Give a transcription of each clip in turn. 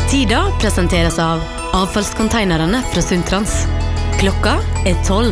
Tida presenteres av avfallskonteinerne fra Sundtrans. Klokka 12.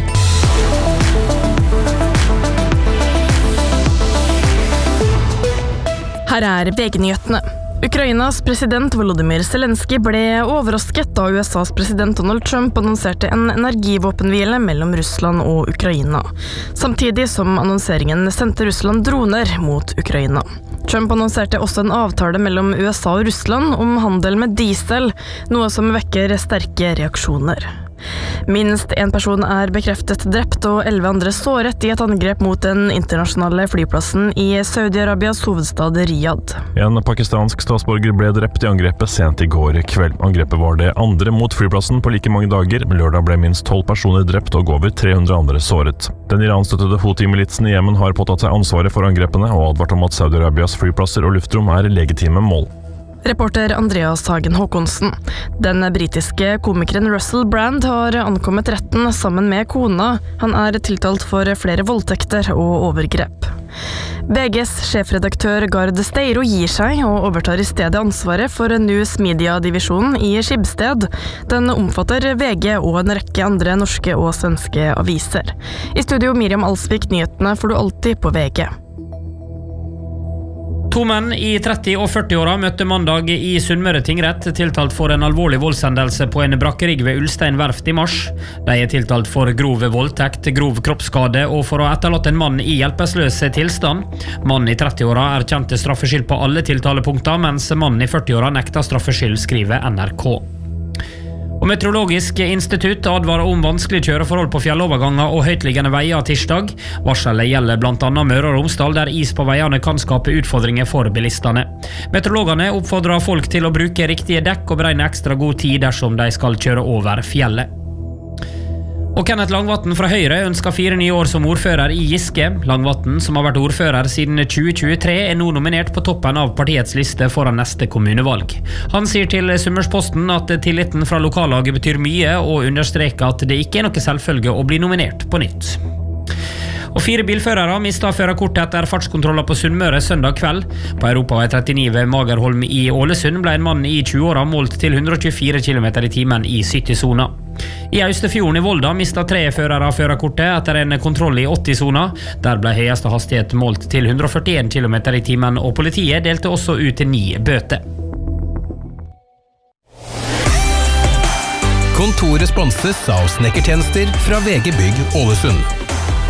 Her VG-nyhetene. Ukrainas president Volodymyr Zelensky ble overrasket da USAs president Donald Trump annonserte en energivåpenhvile mellom Russland og Ukraina. Samtidig som annonseringen sendte Russland droner mot Ukraina. Trump annonserte også en avtale mellom USA og Russland om handel med diesel, noe som vekker sterke reaksjoner. Minst en person bekreftet drept og 11 andre såret i et angrep mot den internasjonale flyplassen i Saudi-Arabias hovedstad Riyadh. En pakistansk statsborger ble drept i angrepet sent i går kveld. Angrepet var det andre mot flyplassen på like mange dager. Lørdag ble minst 12 personer drept og over 300 andre såret. Den iranstøttede Houthi-militsen i Jemen har påtatt seg ansvaret for angrepene og advart om at Saudi-Arabias flyplasser og luftrom legitime mål. Reporter Andreas Hagen Håkonsen. Den britiske komikeren Russell Brand har ankommet retten sammen med kona. Han tiltalt for flere voldtekter og overgrep. VGs sjefredaktør Gard Steiro gir seg og overtar i stedet ansvaret for News Media-divisjonen i Skibsted. Den omfatter VG og en rekke andre norske og svenske aviser. I studio Miriam Alsvik, nyhetene får du alltid på VG. 2 menn i 30- og 40-åra møtte mandag i Sunnmøre tingrett tiltalt for en alvorlig voldshendelse på en brakkerigg ved Ulstein verft i mars. De tiltalt for grov voldtekt, grov kroppsskade og for å ha etterlatt en mann i hjelpeløs tilstand. Mannen i 30-åra erkjente straffskyld på alle tiltalepunkter, mens mannen i 40-åra nekta straffskyld, skriver NRK. Og Meteorologisk institutt advarer om vanskelige kjøreforhold på fjelloverganger og høytliggende veier tirsdag. Varselet gjelder blant annet Møre og Romsdal, der is på veiene kan skape utfordringer for bilistene. Meteorologene oppfordrer folk til å bruke riktige dekk og beregne ekstra god tid dersom de skal kjøre over fjellet. Og Kenneth Langvatn fra Høyre ønsker 4 nye år som ordfører i Giske. Langvatn, som har vært ordfører siden 2023, nå nominert på toppen av partiets liste foran neste kommunevalg. Han sier til Sunnmørsposten at tilliten fra lokallaget betyr mye, og understreker at det ikke noe selvfølge å bli nominert på nytt. Og 4 bilførere mistet førerkortet etter fartskontroller på Sunnmøre søndag kveld. På Europavei 39 ved Magerholm i Ålesund ble en mann i 20-åra målt til 124 km i timen i 70-sona. I Austefjorden i Volda mistet 3 førere førerkortet etter en kontroll i 80-sona. Der ble høyeste hastighet målt til 141 km i timen, og politiet delte også ut 9 bøter. Kontoret sponses av snekkertjenester fra VG Bygg Ålesund.